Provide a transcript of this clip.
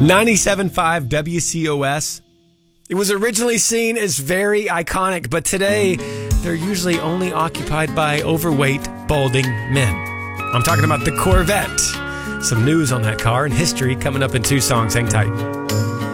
97.5 WCOS. It was originally seen as very iconic, but today they're usually only occupied by overweight, balding men. I'm talking about the Corvette. Some news on that car and history coming up in two songs. Hang tight.